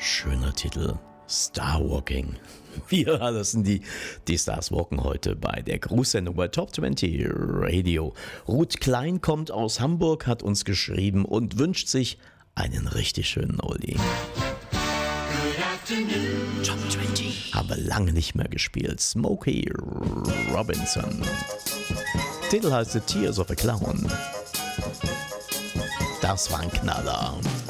Schöner Titel. Starwalking. Wir lassen die Stars walken heute bei der Grußsendung bei Top 20 Radio. Ruth Klein kommt aus Hamburg, hat uns geschrieben und wünscht sich einen richtig schönen Oldie. Top 20 haben wir lange nicht mehr gespielt. Smokey Robinson. Titel heißt The Tears of a Clown. Das war ein Knaller.